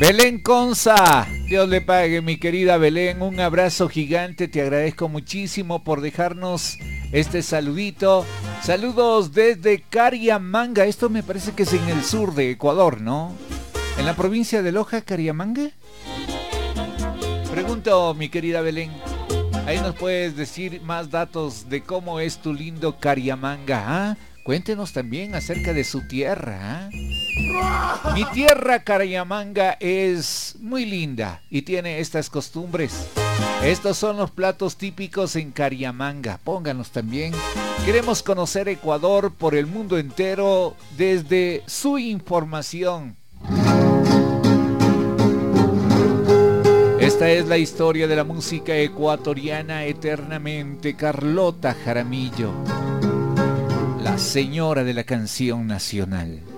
Belén Conza, Dios le pague, mi querida Belén, un abrazo gigante, te agradezco muchísimo por dejarnos este saludito. Saludos desde Cariamanga, esto me parece que es en el sur de Ecuador, ¿no? ¿En la provincia de Loja, Cariamanga? Pregunto, mi querida Belén, ahí nos puedes decir más datos de cómo es tu lindo Cariamanga, ¿ah? Cuéntenos también acerca de su tierra, ¿ah? Mi tierra Cariamanga es muy linda y tiene estas costumbres. Estos son los platos típicos en Cariamanga. Pónganos también. Queremos conocer Ecuador por el mundo entero desde su información. Esta es la historia de la música ecuatoriana eternamente. Carlota Jaramillo, la señora de la canción nacional.